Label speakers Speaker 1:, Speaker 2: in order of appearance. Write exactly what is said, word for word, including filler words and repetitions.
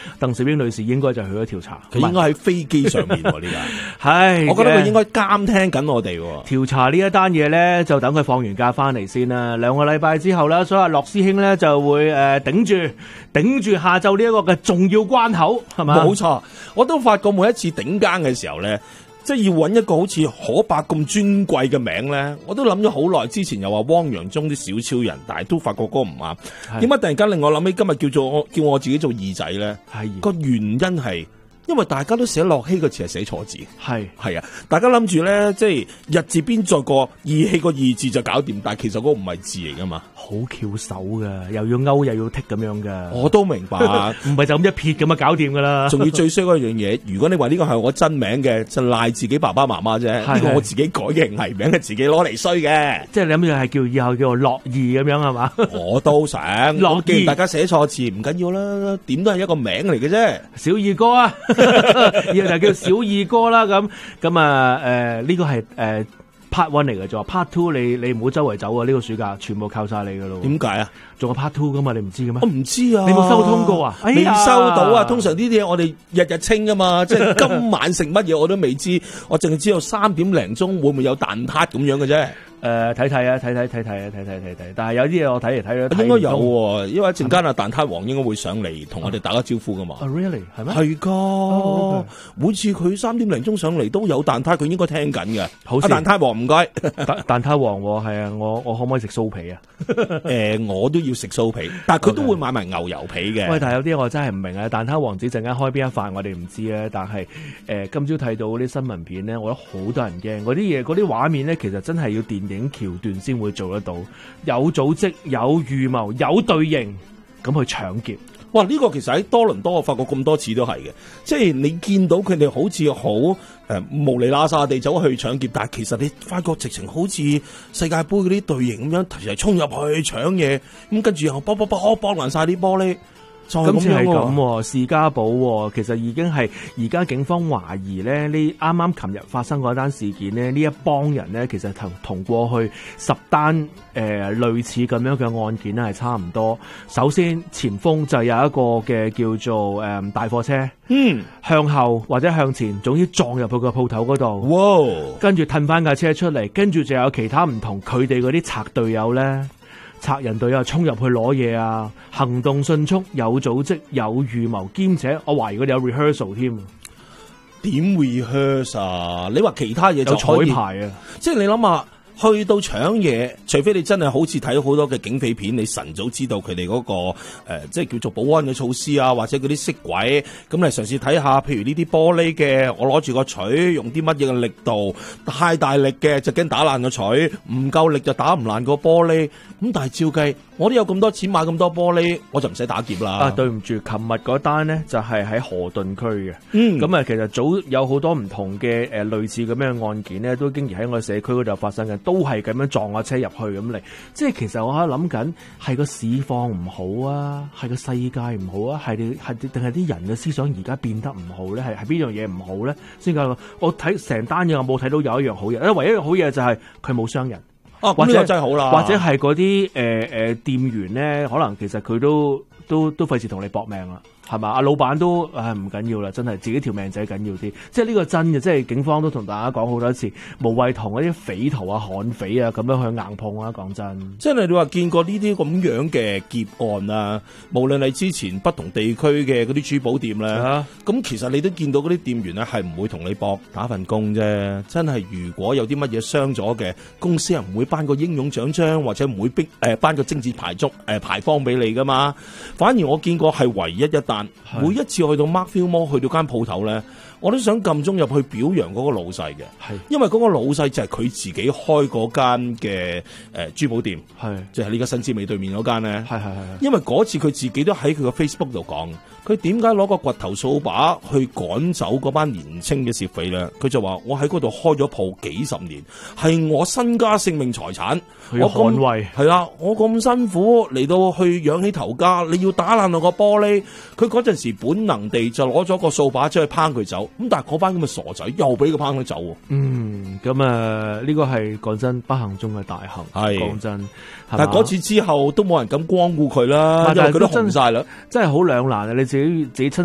Speaker 1: 鄧小英女士應該就去咗調查，
Speaker 2: 佢應該喺飛機上面喎呢個，
Speaker 1: 係，
Speaker 2: 我覺得佢應該監聽緊我哋
Speaker 1: 調查呢一單嘢咧，就等佢放完假翻嚟先啦。兩個禮拜之後咧，所以阿樂師兄咧就會誒頂住頂住下晝呢一個嘅重要關口，係嘛？
Speaker 2: 冇錯，我都發覺每一次頂更嘅時候咧，即係要揾一個好似可伯咁尊貴嘅名咧，我都諗咗好耐。之前又話汪洋中啲小超人，但係都發覺嗰個唔啱。點解突然間令我諗起今日叫做我叫我自己做二仔咧？係個原因係。因為大家都寫樂希個詞係寫錯字，係係啊，大家諗住咧，即係日字邊再個義氣個義字就搞掂，但係其實嗰個唔係字嚟噶嘛，
Speaker 1: 好翹手噶，又要勾又要剔咁樣噶。
Speaker 2: 我都明白，
Speaker 1: 唔係就咁一撇咁啊搞掂噶啦。
Speaker 2: 仲要最衰嗰樣嘢，如果你話呢個係我真名嘅，就賴自己爸爸媽媽啫。呢個我自己改嘅藝名係自己攞嚟衰嘅，
Speaker 1: 即係你諗住係叫以後叫做樂義咁樣係嘛？
Speaker 2: 我都想樂義，大家寫錯字唔緊要啦，點都係一個名嚟嘅啫。
Speaker 1: 小二哥啊！以後就叫小二哥啦，咁咁啊，誒呢個係誒 part one 嚟嘅啫 ，part two 你你唔好周圍走啊！呢個暑假全部靠晒你噶咯。點
Speaker 2: 解啊？
Speaker 1: 仲有 part two 噶嘛？你唔知嘅咩？
Speaker 2: 我唔知啊！
Speaker 1: 你冇收通告啊？
Speaker 2: 未收到啊！通常呢啲嘢我哋日日清噶嘛，即係今晚食乜嘢我都未知，我淨係知道三點零鐘會唔會有蛋撻咁樣嘅啫。
Speaker 1: 誒，睇睇啊，睇睇睇睇啊，睇睇睇睇，但係有啲嘢我睇嚟睇去，
Speaker 2: 應該有，因為一陣間啊蛋撻王應該會上嚟同我哋打個招呼噶嘛。
Speaker 1: 啊 really 係咩？
Speaker 2: 係噶，每次佢三點零鐘上嚟都有蛋撻，佢應該聽緊嘅。好，蛋撻王唔該，
Speaker 1: 蛋蛋撻王係啊，我我可唔可以食酥皮啊？
Speaker 2: 誒，我都要食酥皮，但係佢都會買埋牛油皮嘅。
Speaker 1: 喂，但係有啲我真係唔明啊！蛋撻王子陣間開邊一塊我哋唔知咧，但係誒今朝睇到嗰啲新聞片咧，我覺得好多人驚嗰啲嘢，嗰啲畫面咧，其實真係要電影橋段先會做得到，有組織、有預謀、有隊形咁去搶劫。
Speaker 2: 哇！呢、這個其實喺多倫多我發覺咁多次都係嘅，即係你見到佢哋好似好誒無厘啦沙地走去搶劫，但係其實你發覺直情好似世界盃嗰啲隊形咁樣，提前衝入去搶嘢，咁跟住又卜卜卜幫爛晒啲玻璃。
Speaker 1: 今次係咁，士嘉堡其實已經係而家警方懷疑咧，呢啱啱琴日發生嗰單事件咧，呢一幫人咧其實同同過去十單誒、呃、類似咁樣嘅案件咧係差唔多。首先前鋒就有一個嘅叫做誒、呃、大貨車，嗯，向後或者向前，總之撞入去個鋪頭嗰度，哇！跟住褪翻架車出嚟，跟住就有其他唔同佢哋嗰啲賊隊友咧。賊人隊啊，衝入去攞嘢啊，行動迅速，有組織，有預謀，兼且我懷疑佢哋有 rehearsal 添。
Speaker 2: 點 rehearsal 啊？你話其他嘢就
Speaker 1: 有彩排啊？
Speaker 2: 即係你諗下，去到搶嘢，除非你真係好似睇好多嘅警匪片，你晨早知道佢哋嗰個誒、呃，即係叫做保安嘅措施啊，或者嗰啲色鬼，咁你嘗試睇下，譬如呢啲玻璃嘅，我攞住個錘，用啲乜嘢嘅力度，太大力嘅就驚打爛個錘，唔夠力就打唔爛個玻璃。咁但係照計，我都有咁多錢買咁多玻璃，我就唔使打劫啦。
Speaker 1: 啊，對唔住，琴日嗰單呢就係喺河頓區嘅。嗯，咁啊，其實早有好多唔同嘅誒類似咁樣嘅案件呢，都經已喺我社區嗰度發生嘅，都係咁樣撞架車入去咁嚟。即係其實我喺度諗緊，係個市況唔好啊，係個世界唔好啊，係係定係啲人嘅思想而家變得唔好咧？係係邊樣嘢唔好咧？先解我睇成單嘢，我冇睇到有一樣好嘢。唯一一樣好嘢就係佢冇傷人。
Speaker 2: 哦、啊，或者真係好啦，
Speaker 1: 或者係嗰啲誒誒店員咧，可能其實佢都都都費事同你搏命啦。係嘛？阿老闆都唉唔緊要啦，真係自己條命仔緊要啲。即係呢個真嘅，即係警方都同大家講好多次，無謂同嗰啲匪徒啊、悍匪啊咁樣去硬碰啊。講真，
Speaker 2: 即係你話見過呢啲咁樣嘅劫案啊，無論係之前不同地區嘅嗰啲珠寶店咧，咁、啊、其實你都見到嗰啲店員咧係唔會同你搏打份工啫。真係如果有啲乜嘢傷咗嘅，公司係唔會頒個英勇獎章，或者唔會逼誒頒個精緻牌足誒牌坊俾你噶嘛。反而我見過係唯一一單。每一次去到 Markfield Mall 去到間鋪頭咧，我都想撳鐘入去表揚嗰個老細嘅，係因為嗰個老細就係佢自己開嗰間嘅誒珠寶店，係就係呢個新之美對面嗰間咧，係係係。因為嗰次佢自己都喺佢個 Facebook 度講，佢點解攞個掘頭掃把去趕走嗰班年青嘅竊匪咧？佢就話：我喺嗰度開咗鋪幾十年，係我身家性命財產，我捍衛係啊！我咁辛苦嚟到去養起頭家，你要打爛我個玻璃，佢嗰陣時本能地就攞咗個掃把出去抨佢走。咁但係嗰班咁嘅傻仔又俾佢抨佢走。嗯，
Speaker 1: 咁啊呢個係講真不幸中嘅大幸。係講真，
Speaker 2: 但係嗰次之後都冇人敢光顧佢啦，因為佢都紅晒啦，
Speaker 1: 真係好兩難啊！你自己自己親